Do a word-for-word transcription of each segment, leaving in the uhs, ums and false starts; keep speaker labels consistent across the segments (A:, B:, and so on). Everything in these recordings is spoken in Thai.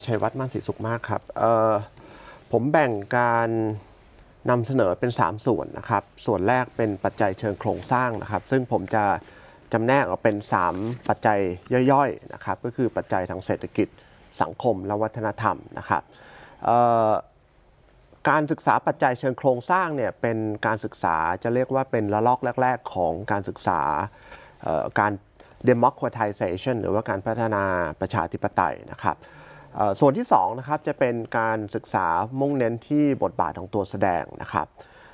A: ชัยวัฒน์ มั่นศรีสุขมากครับผมแบ่งการนำเสนอเป็นสามส่วนนะครับส่วนแรกเป็นปัจจัยเชิงโครงสร้างนะครับซึ่งผมจะจำแนกออกเป็นสามปัจจัยย่อยๆนะครับก็คือปัจจัยทางเศรษฐกิจสังคมและวัฒนธรรมนะครับการศึกษาปัจจัยเชิงโครงสร้างเนี่ยเป็นการศึกษาจะเรียกว่าเป็นระลอกแรกๆของการศึกษาการ democratization หรือว่าการพัฒนาประชาธิปไตยนะครับส่วนที่สองนะครับจะเป็นการศึกษามุ่งเน้นที่บทบาทของตัวแสดงนะครับ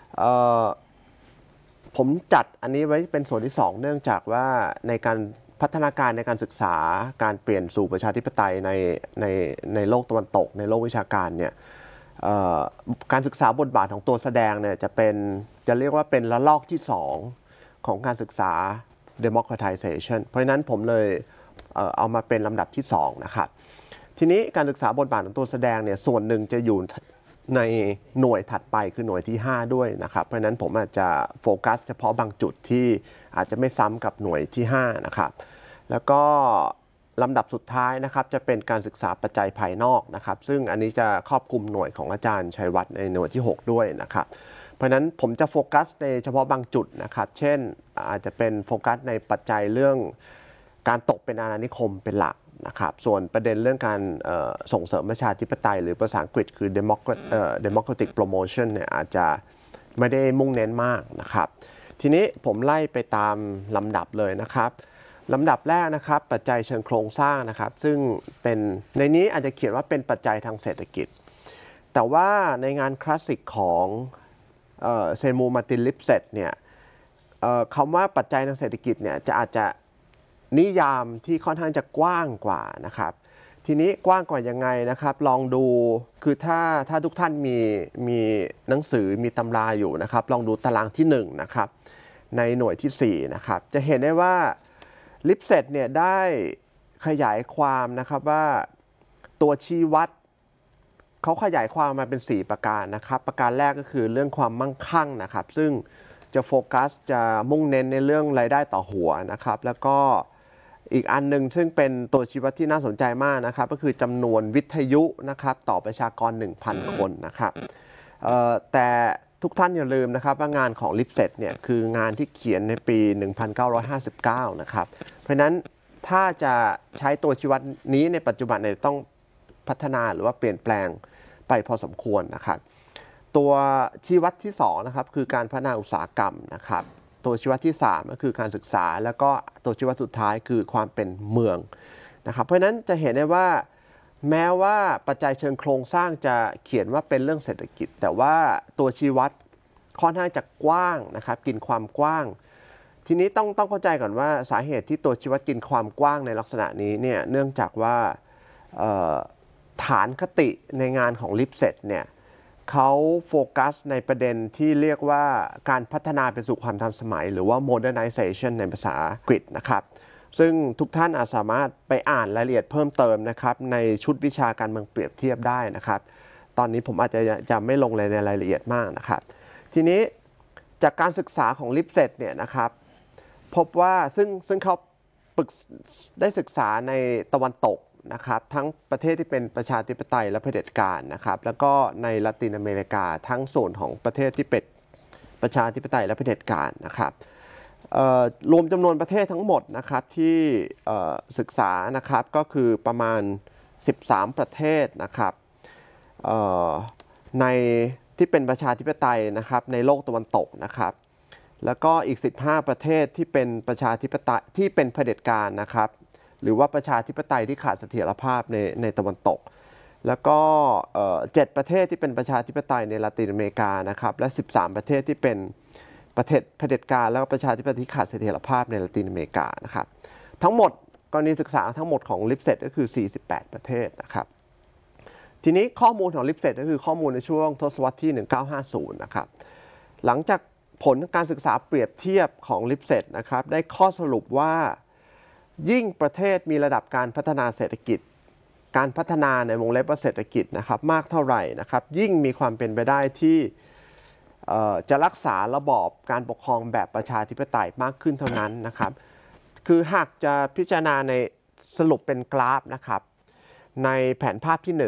A: ผมจัดอันนี้ไว้เป็นส่วนที่สองเนื่องจากว่าในการพัฒนาการในการศึกษาการเปลี่ยนสู่ประชาธิปไตยในในในโลกตะวันตกในโลกวิชาการเนี่ยการศึกษาบทบาทของตัวแสดงเนี่ยจะเป็นจะเรียกว่าเป็นระลอกที่สองของการศึกษา democratization เพราะฉะนั้นผมเลยเอามาเป็นลำดับที่สองนะครับทีนี้การศึกษาบทบาทของตัวแสดงเนี่ยส่วนหนึ่งจะอยู่ในหน่วยถัดไปคือหน่วยที่ห้าด้วยนะครับเพราะฉะนั้นผมอาจจะโฟกัสเฉพาะบางจุดที่อาจจะไม่ซ้ำกับหน่วยที่ห้านะครับแล้วก็ลำดับสุดท้ายนะครับจะเป็นการศึกษาปัจจัยภายนอกนะครับซึ่งอันนี้จะครอบคลุมหน่วยของอาจารย์ชัยวัฒน์ในหน่วยที่หกด้วยนะครับเพราะฉะนั้นผมจะโฟกัสในเฉพาะบางจุดนะครับเช่นอาจจะเป็นโฟกัสในปัจจัยเรื่องการตกเป็นอาณานิคมเป็นหลักนะครับส่วนประเด็นเรื่องการส่งเสริมประชาธิปไตยหรือภาษาอังกฤษคือ democratic promotion เนี่ยอาจจะไม่ได้มุ่งเน้นมากนะครับทีนี้ผมไล่ไปตามลำดับเลยนะครับลำดับแรกนะครับปัจจัยเชิงโครงสร้างนะครับซึ่งเป็นในนี้อาจจะเขียนว่าเป็นปัจจัยทางเศรษฐกิจแต่ว่าในงานคลาสสิกของเซมูมาร์ตินลิปเซตเนี่ยคำว่าปัจจัยทางเศรษฐกิจเนี่ยจะอาจจะนิยามที่ค่อนข้างจะกว้างกว่านะครับทีนี้กว้างกว่ายังไงนะครับลองดูคือถ้าถ้าทุกท่านมีมีหนังสือมีตำราอยู่นะครับลองดูตารางที่หนึ่งนะครับในหน่วยที่สี่นะครับจะเห็นได้ว่าลิปเซตเนี่ยได้ขยายความนะครับว่าตัวชี้วัดเขาขยายความมาเป็นสี่ประการนะครับประการแรกก็คือเรื่องความมั่งคั่งนะครับซึ่งจะโฟกัสจะมุ่งเน้นในเรื่องรายได้ต่อหัวนะครับแล้วก็อีกอันหนึ่งซึ่งเป็นตัวชี้วัดที่น่าสนใจมากนะครับก็คือจำนวนวิทยุนะครับต่อประชากร หนึ่งพัน คนนะครับแต่ทุกท่านอย่าลืมนะครับว่างานของลิปเซตเนี่ยคืองานที่เขียนในปี หนึ่งพันเก้าร้อยห้าสิบเก้า นะครับเพราะฉะนั้นถ้าจะใช้ตัวชี้วัดนี้ในปัจจุบันเนี่ยต้องพัฒนาหรือว่าเปลี่ยนแปลงไปพอสมควรนะครับตัวชี้วัดที่สองนะครับคือการพัฒนาอุตสาหกรรมนะครับตัวชี้วัดที่สามก็คือการศึกษาแล้วก็ตัวชี้วัดสุดท้ายคือความเป็นเมืองนะครับเพราะฉะนั้นจะเห็นได้ว่าแม้ว่าปัจจัยเชิงโครงสร้างจะเขียนว่าเป็นเรื่องเศรษฐกิจแต่ว่าตัวชี้วัดค่อนข้างจะกว้างนะครับกินความกว้างทีนี้ต้องต้องเข้าใจก่อนว่าสาเหตุที่ตัวชี้วัดกินความกว้างในลักษณะนี้เนี่ยเนื่องจากว่าฐานคติในงานของลิปเซตเนี่ยเขาโฟกัสในประเด็นที่เรียกว่าการพัฒนาไปสู่ความทันสมัยหรือว่า modernization ในภาษาอังกฤษนะครับซึ่งทุกท่านอาจสามารถไปอ่านรายละเอียดเพิ่มเติมนะครับในชุดวิชาการเมืองเปรียบเทียบได้นะครับตอนนี้ผมอาจจะจะไม่ลงในรายละเอียดมากนะครับทีนี้จากการศึกษาของลิปเซตเนี่ยนะครับพบว่าซึ่งซึ่งเขาได้ศึกษาในตะวันตกนะครับทั้งประเทศที่เป็นประชาธิปไตยและเผด็จการนะครับแล้วก็ในละตินอเมริกาทั้งส่วนของประเทศที่เป็นประชาธิปไตยและเผด็จการนะครับรวมจำนวนประเทศทั้งหมดนะครับที่ศึกษานะครับก็คือประมาณสิบสามประเทศนะครับในที่เป็นประชาธิปไตยนะครับในโลกตะวันตกนะครับแล้วก็อีกสิบห้าประเทศที่เป็นประชาธิปไตยที่เป็นเผด็จการนะครับหรือว่าประชาธิปไตยที่ขาดเสถียรภาพในในตะวันตกแล้วก็เจ็ดประเทศที่เป็นประชาธิปไตยในละตินอเมริกานะครับและสิบสามประเทศที่เป็นประเทศเผด็จการแล้วก็ประชาธิปไตยที่ขาดเสถียรภาพในละตินอเมริกานะครับทั้งหมดกรณีศึกษาทั้งหมดของลิปเซตก็คือสี่สิบแปดประเทศนะครับทีนี้ข้อมูลของลิปเซตก็คือข้อมูลในช่วงทศวรรษที่หนึ่งพันเก้าร้อยห้าสิบนะครับหลังจากผลการศึกษาเปรียบเทียบของลิปเซตนะครับได้ข้อสรุปว่ายิ่งประเทศมีระดับการพัฒนาเศรษฐกิจการพัฒนาในวงเล็บว่าเศรษฐกิจนะครับมากเท่าไหร่นะครับยิ่งมีความเป็นไปได้ที่จะรักษาระบอบการปกครองแบบประชาธิปไตยมากขึ้นเท่านั้นนะครับคือหากจะพิจารณาในสรุปเป็นกราฟนะครับในแผนภาพที่หนึ่ง